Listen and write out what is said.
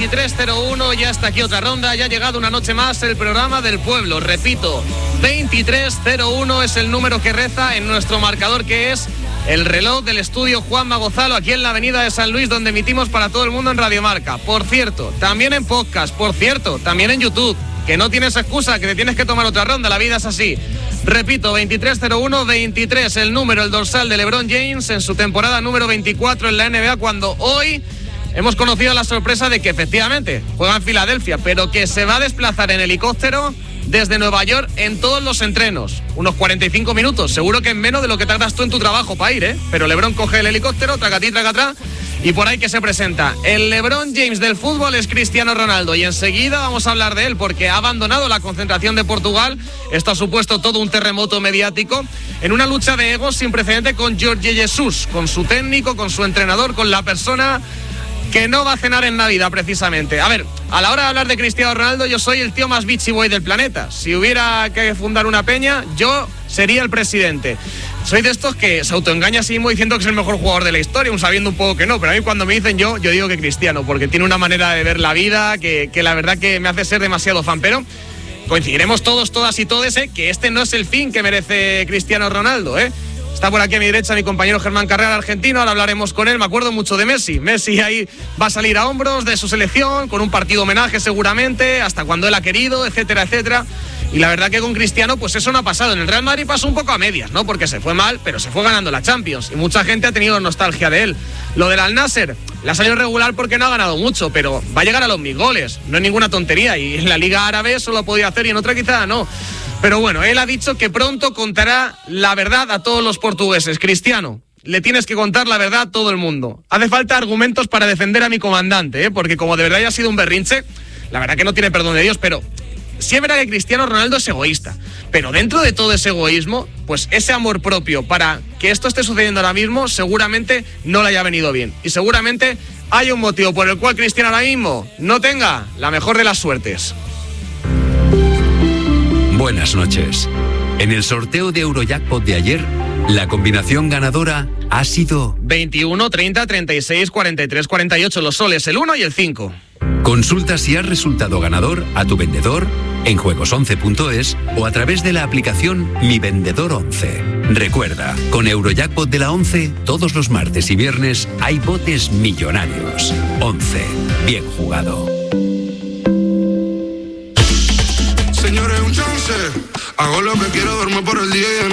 23:01, ya está aquí otra ronda, ya ha llegado una noche más el programa del pueblo. Repito, 23:01 es el número que reza en nuestro marcador, que es el reloj del estudio Juanma Gozalo, aquí en la avenida de San Luis, donde emitimos para todo el mundo en Radio Marca. Por cierto, también en podcast, por cierto, también en YouTube, que no tienes excusa, que te tienes que tomar otra ronda, la vida es así. Repito, 23:01, 23, el número, el dorsal de LeBron James en su temporada número 24 en la NBA, cuando hoy hemos conocido la sorpresa de que efectivamente juega en Filadelfia, pero que se va a desplazar en helicóptero desde Nueva York en todos los entrenos. Unos 45 minutos, seguro que es menos de lo que tardas tú en tu trabajo para ir, ¿eh? Pero LeBron coge el helicóptero, tracatí, tracatrá, y por ahí que se presenta. El LeBron James del fútbol es Cristiano Ronaldo, y enseguida vamos a hablar de él porque ha abandonado la concentración de Portugal. Esto ha supuesto todo un terremoto mediático en una lucha de egos sin precedente con Jorge Jesus, con su técnico, con su entrenador, con la persona que no va a cenar en Navidad, precisamente. A ver, a la hora de hablar de Cristiano Ronaldo, yo soy el tío más bitchy boy del planeta. Si hubiera que fundar una peña, yo sería el presidente. Soy de estos que se autoengaña a sí mismo diciendo que es el mejor jugador de la historia, aun sabiendo un poco que no. Pero a mí cuando me dicen yo digo que Cristiano, porque tiene una manera de ver la vida que la verdad que me hace ser demasiado fan. Pero coincidiremos todos, todas y todes, que este no es el fin que merece Cristiano Ronaldo, Está por aquí a mi derecha mi compañero Germán Carrera, argentino. Ahora hablaremos con él. Me acuerdo mucho de Messi. Messi ahí va a salir a hombros de su selección, con un partido homenaje seguramente, hasta cuando él ha querido, etcétera, etcétera. Y la verdad que con Cristiano, pues eso no ha pasado. En el Real Madrid pasó un poco a medias, ¿no? Porque se fue mal, pero se fue ganando la Champions. Y mucha gente ha tenido nostalgia de él. Lo del Al-Nassr, le ha salido regular porque no ha ganado mucho, pero va a llegar a los 1000 goles. No es ninguna tontería. Y en la Liga Árabe eso lo podía hacer y en otra quizá no. Pero bueno, él ha dicho que pronto contará la verdad a todos los portugueses. Cristiano, le tienes que contar la verdad a todo el mundo. Hace falta argumentos para defender a mi comandante, porque como de verdad ya ha sido un berrinche, la verdad que no tiene perdón de Dios, pero sí es verdad que Cristiano Ronaldo es egoísta. Pero dentro de todo ese egoísmo, pues ese amor propio para que esto esté sucediendo ahora mismo, seguramente no le haya venido bien. Y seguramente hay un motivo por el cual Cristiano ahora mismo no tenga la mejor de las suertes. Buenas noches. En el sorteo de Eurojackpot de ayer, la combinación ganadora ha sido 21, 30, 36, 43, 48, los soles, el 1 y el 5. Consulta si has resultado ganador a tu vendedor en juegos11.es o a través de la aplicación Mi Vendedor 11. Recuerda, con Eurojackpot de la 11, todos los martes y viernes hay botes millonarios. 11. Bien jugado. Señores, un chance. Hago lo que quiero, duermo por el día y